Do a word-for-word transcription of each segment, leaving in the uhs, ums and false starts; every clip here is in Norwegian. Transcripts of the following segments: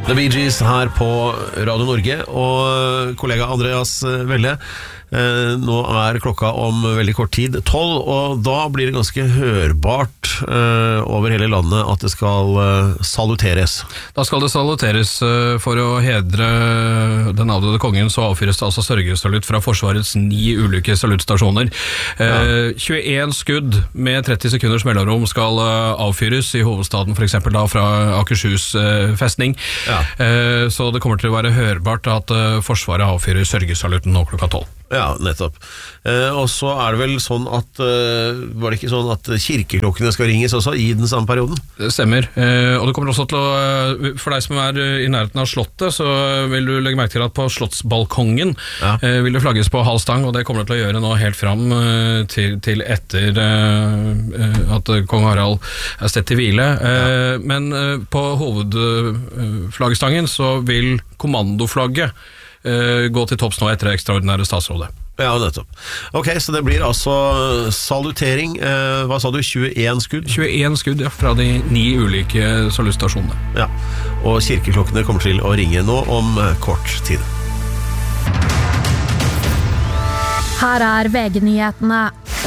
The Bee Gees her på Radio Norge, og kollega Andreas Velle, eh, nå er klokka om veldig kort tid tolv, og da blir det ganske hørbart eh, over hele landet at det skal eh, saluteres. Da skal det saluteres eh, for å hedre den avdøde kongen, så avfyres det altså sørgesalutt fra Forsvarets ni ulike salutstasjoner. Eh, ja. tjueen skudd med tretti sekunders mellomrom skal eh, avfyres i hovedstaden, for eksempel da fra Akershus eh, festning. Ja. Så det kommer til å være hørbart at Forsvaret avfyrer sørgesaluten nå klokka tolv. Ja, nettopp. Eh, og så er det vel sånn at eh, var det ikke sånn at kirkeklokkene skal ringes også i den samme perioden? Det stemmer, eh, og det kommer også til å, for deg som er i nærheten av slottet, så vil du legge merke til at på slottsbalkongen ja. eh, vil det flagges på halv stang, og det kommer det til å gjøre nå helt fram eh, til, til etter eh, at kong Harald er stedt til hvile. Eh, ja. Men eh, på hovedflaggstangen så vil kommandoflagget Uh, gå til topps nå etter det ekstraordinære statsrådet. Ja, nettopp. Ok, så det blir altså salutering. Uh, hva sa du? tjueen skudd? tjueen skudd, ja, fra de ni ulike salutstasjonene. Ja, og kirkeklokkene kommer til å ringe nå om uh, kort tid. Her er V G-nyhetene.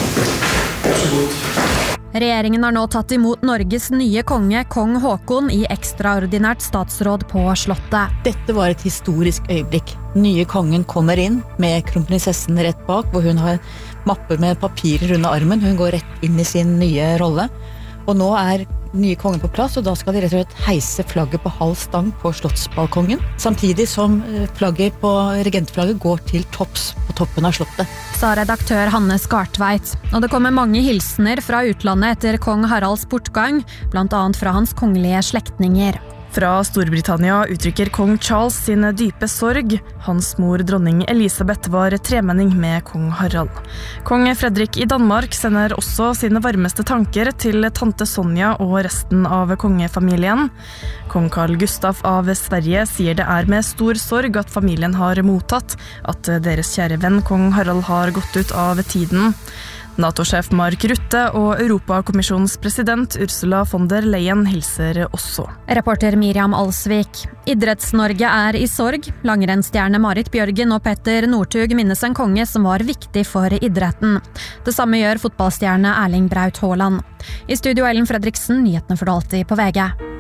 Regjeringen har nå tatt imot Norges nye konge, kong Håkon, i ekstraordinært statsråd på slottet. Dette var et historisk øyeblikk. Nye kongen kommer inn med kronprinsessen rett bak, hvor hun har mappe med papirer under armen. Hun går rett inn i sin nye rolle. Og nå er nye kongen på plass, og da skal de rett og slett heise flagget på halv stang på slottsbalkongen, samtidig som flagget på regentflagget går til topps på toppen av slottet. Sa redaktør Hanne Skartveit. Og det kommer mange hilsener fra utlandet etter kong Haralds bortgang, blant annet fra hans kongelige slektninger. Fra Storbritannia uttrykker kong Charles sin dype sorg. Hans mor, dronning Elisabeth, var tremenning med kong Harald. Kong Fredrik i Danmark sender også sine varmeste tanker til tante Sonja og resten av kongefamilien. Kong Carl Gustaf av Sverige sier det er med stor sorg at familien har mottatt at deres kjære venn kong Harald har gått ut av tiden. NATO-sjef Mark Rutte og Europakommisjonens president Ursula von der Leyen hilser også. Reporter Miriam Alsvik. Idretts-Norge er i sorg. Langrennsstjerne Marit Bjørgen og Petter Northug minnes en konge som var viktig for idretten. Det samme gjør fotballstjerne Erling Braut Haaland. I studio Ellen Fredriksen, nyhetene for det alltid på V G.